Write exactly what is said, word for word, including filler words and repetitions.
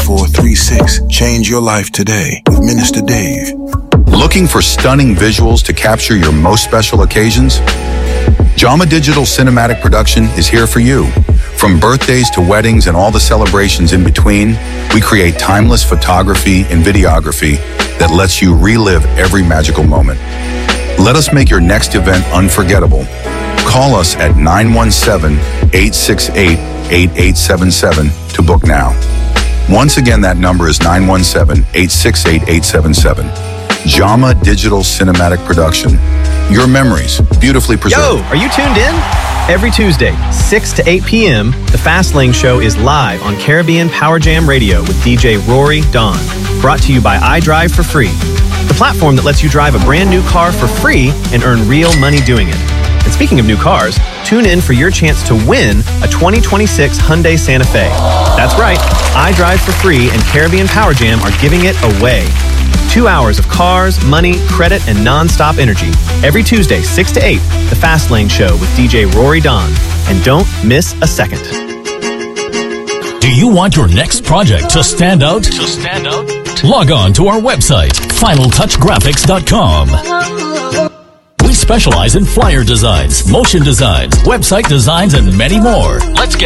four three six. Change your life today with Minister Dave. Looking for stunning visuals to capture your most special occasions? Jama Digital Cinematic Production is here for you. From birthdays to weddings and all the celebrations in between, we create timeless photography and videography that lets you relive every magical moment. Let us make your next event unforgettable. Call us at nine one seven, eight six eight, eight eight seven seven to book now. Once again, that number is nine one seven, eight six eight, eight seven seven. Jama Digital Cinematic Production. Your memories, beautifully preserved. Yo, are you tuned in? Every Tuesday, six to eight p.m., The Fast Lane Show is live on Caribbean Power Jam Radio with D J Rory Dawn. Brought to you by iDrive for Free, the platform that lets you drive a brand new car for free and earn real money doing it. And speaking of new cars, tune in for your chance to win a twenty twenty-six Hyundai Santa Fe. That's right, iDrive for Free and Caribbean Power Jam are giving it away. Two hours of cars, money, credit, and non-stop energy. Every Tuesday, six to eight, The Fast Lane Show with D J Rory Dawn. And don't miss a second. Do you want your next project to stand out? To stand out? Log on to our website, final touch graphics dot com. We specialize in flyer designs, motion designs, website designs, and many more. Let's get